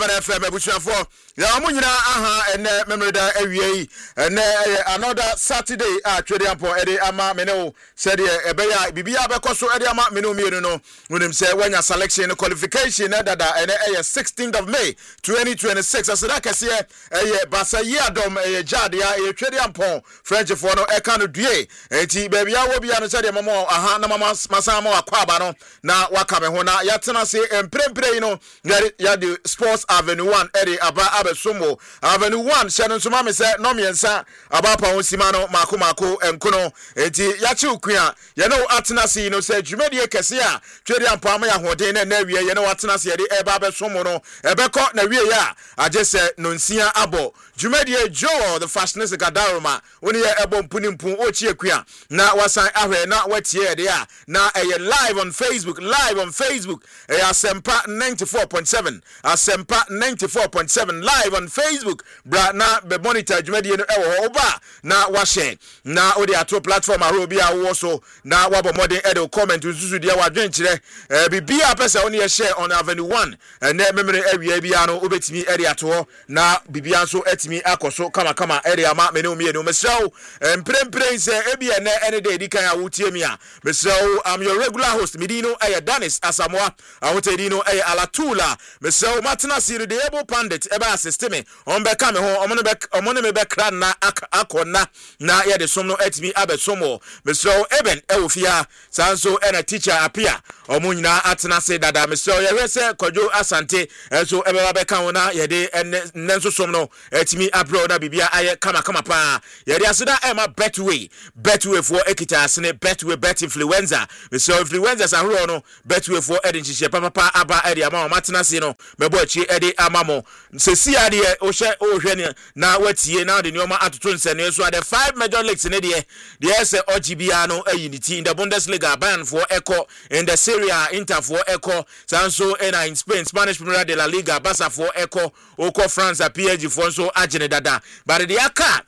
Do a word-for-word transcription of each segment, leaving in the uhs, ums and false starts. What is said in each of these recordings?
F M ebusuafo ya amunyina aha ene memreda awie ene another Saturday a twede ampo ede ama mene o said ebeya bibia bekoso ede ama mene o mienu no wonim say wanya selection qualification na dada ene eye sixteenth of May twenty twenty-six asada kase eye basa yi adom eye jade ya eye twede ampo French for no eka no due enti bebia wo bia no said mama aha na mama masama wakwa aba no na waka me ho na yatena se emprempre no ya the Sports Avenue one ere aba abesomo Avenue one shano nsoma me se no miensa aba pa hosima no mako mako enkono enti ya chi ukua ye no atena se no se dwumedie kese a twede ampa ama ya hoden na na wie ye no atena se de eba abesomo no ebeko na wie ya age se no nsia abo dwumedie Joe the fastness gadaroma oni ye ebo mpunimpu ochi akua na wasan ahwe na watie de a na eye live on Facebook live on Facebook eye Asempa ninety-four point seven Asempa ninety-four point seven live on Facebook bra na be monitor dwumedie no ewo oba na wa share na odi ato platform aro bi a wo so na wabo modern edo comment nsusu dia wa dwenkire eh bibia pesa oni share on Avenue one na memere awia bia no obetimi eri ato na bibia so etimi akoso kama kama eri ama mene omie no mesrawo emprempren se ebia na any day dikan a wotie mi a mesrawo am your regular host Medino eye Danis Asamoah awotedino eye Alatula mesrawo matena siri de able pandit eba assist me on be ka me ho omo ne be omo ne me be kra na akona na ye de som no etimi abesomo mesrawo eben ewofia sanso ena teacher apia omo nyina atena se dada mesrawo ye hwese Kojo Asante enso ebe be ka wona ye de nenso som no etimi abro na bibia aye kama kama pa ye de aseda ema betway betway for ekita asene betway bet influencer mesrawo influencers ahoro no betway for edin chiche papa pa aba area ma matena se no mebo achi ede amamo sesi ade o hwe o hwe ne na watie na de nyoma atoto nsene so ade five major leagues ne de de ese O G B A no ayiniti in the Bundesliga Bayern for Echo in the Serie A Inter for Echo sanso ena in Spain Spanish Primera de la Liga Barca for Echo oko France P S G for so agene dada but the aka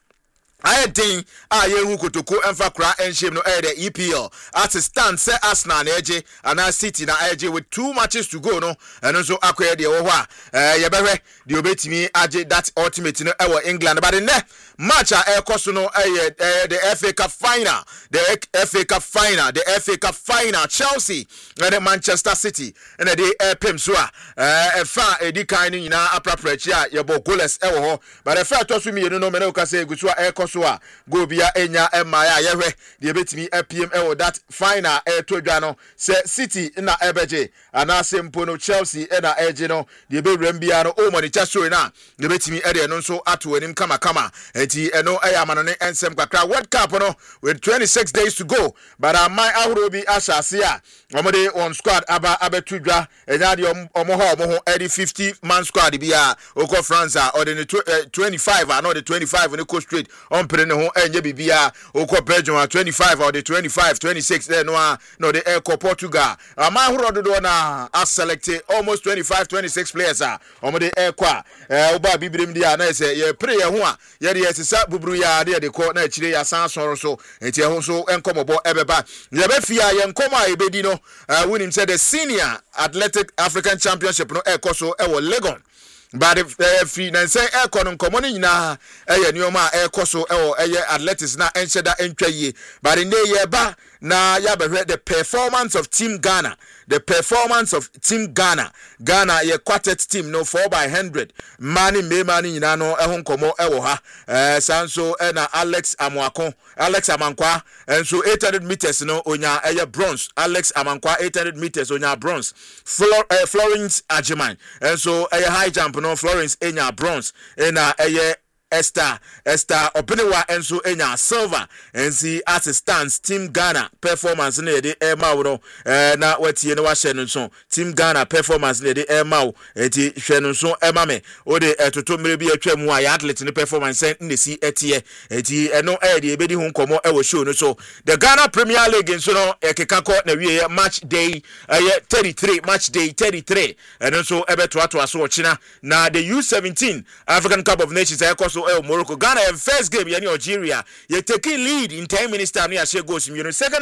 I think ah ye hu kotoko emfa kra enshim no eh the E P L at stand say Arsenal na eje and City na eje with two matches to go no and so akoye de wo ho a eh ye behwe de obetimi age that ultimate no e wo England but the match a e koso no eh the F A Cup final the F A Cup final the F A Cup final Chelsea and Manchester City and the eh pem so a eh fa edikan ni nyina apraprachi a ye bo goalless e wo ho but the fact to so mi no no me no ka say gusu a e so a go bia enya emaya yehwe de betimi apm e that final e to dwa no se City na ebeje ana sempo no Chelsea e na eje no de be wram bia no o monitor story na de betimi e de no so ato anim kama kama enti eno e amano ne ensem kakra World Cup no with twenty-six days to go but amai ahoro bi asase a omode on squad aba abetu dwa enya de omo ho omo ho e fifty man squad bia oko France a or the twenty-five a no the twenty-five ne co straight on pere ne ho enye bibia okọ Belgium twenty-five or the twenty-five twenty-six there no no the Eco Portugal ama horo dodo na a select almost twenty-five twenty-six players a omo de Eco eh oba bibirem dia na say ye pray ye ho a ye de yesisa buburu ya de de ko na chire ya san so so enti ho so enkomobo ebeba ye be fia ye nkomo a ebedi no winning said the senior athletic African championship no Eco so e wo Legon but if free na say e kono nkomo ni nyina eye nioma e koso e wo eye athletics na encheda entwaye but in dey ye ba na ya behwe the performance of team Ghana the performance of team Ghana Ghana ye quartet team no four by one hundred mani me mani nyina no e ho nkomo e wo ha eh sanso e na Alex Amwako Alex Amankwa enso eight hundred meters no onya eye bronze Alex Amankwa eight hundred meters onya bronze Flor, uh, Florence Ajiman enso eye high jump no Florence enya bronze ena eye Esther Esther Openewa enso enya silver ensi as it stands team Ghana performance na de e ma wo eh na watie na wa hye no so team Ghana performance na de e ma wo enti hwe no so e ma me o de etoto mere bi atwam a ya athlete ne performance na si etie enti eno e de ebedi hu nkomo e wo show no so the Ghana Premier League enso no ekeka ko na wie match day eh thirty-three match day thirty-three eno so e beto ato aso ochina na the U seventeen African Cup of Nations e koso El Morocco Ghana first game yani Algeria you taking lead in ten minutes time ya share goals in the second half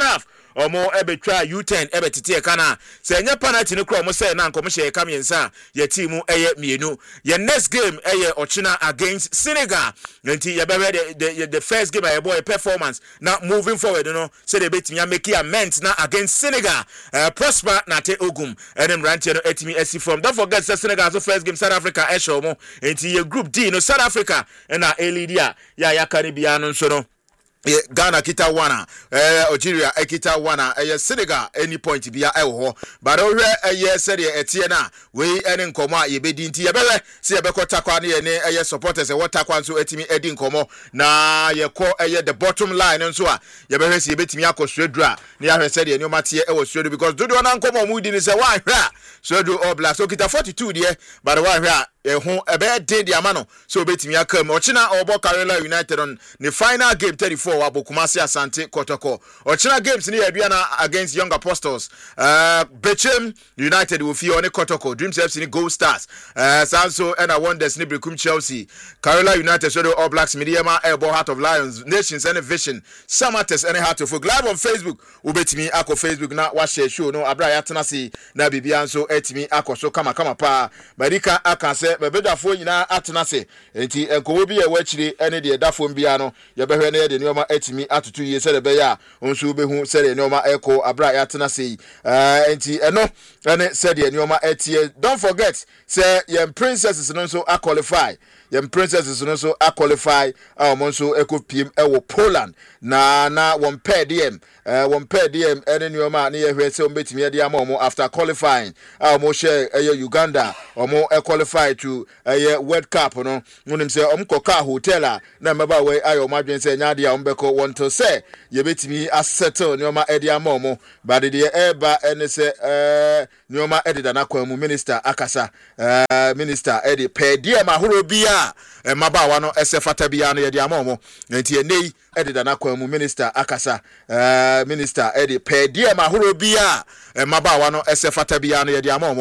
omo ebetwa U ten ebetete kana se enye penalty no kro omo say na nkomo hye ka miensa ye team eye mienu ye next game eye ochina against Senegal nti ye be the, the the first game eye boy performance now moving forward you know say they betimi make amends now against Senegal uh, Prosper Nate Ogum and them ranch no etimi esi from don't forget say Senegal so first game South Africa e show mo nti ye group D no South Africa and na Elidia ya ya Caribbean no so no Yeah, Ghana kita wana eh Algeria ekita wana eh Senegal any point bia eh ho but ohwe eh said etie na we ene nkomo a yebedi nti yebele se yebekota kwa ne ne eh supporters e wota kwa nso etimi edi nkomo na yekọ eh the bottom line nso a yebehwe se yebetimi akosredura ne yahwe said e nyoma tie e wo sredu because dodo na nkomo mu di ni se wa hwe a sredu all blacks so kita forty-two there but wa hwe a ehun ebe de di amano so betimi akam ochina obo Carolina United on the final game thirty-four wa Bokumasi Asante Kotoko ochina games ni yadua na against Young Apostles uh Bechem United will feel on Kotoko Dreams F C ni Gold Stars uh Sanso and Wonders ni Brekum Chelsea Carolina United so the All Blacks Mediama Elbow Heart of Lions Nations and Vision Samates and Heart of Folk live on Facebook ubetimi ako Facebook na wa share show no abra ya tena si na bibia nso etimi ako so kama kama pa barika akanse bebedafo nyina atena se enti enkowo bi ye wachiri ene de dafo mbia no ye behwe na ye de nyoma etimi atutu ye se de be ya onso behu se de nyoma eko abra ya tena se eh enti eno ene se de nyoma etie don't forget say ye princesses no so a qualify ye princesses no so a qualify a mo so eko piem e wo Poland na na won pair dem eh won pair dem ene nyoma na ye hwe se ombetimi de ama omo after qualifying a mo share eh Uganda omo e qualify to a World Cup no wonim say omkoka hotel a na meba we ayo madwen say nyade a ombeko wonto say ye betimi assettle nyoma edi amomo but the eba ene say eh nyoma edida na kwamu minister akasa eh minister edi pedie mahoro bia e mabawa no esefata bia no ye di amomo nti enei edida na kwamu minister akasa eh minister edi pedie mahoro bia e mabawa no esefata bia no ye di amomo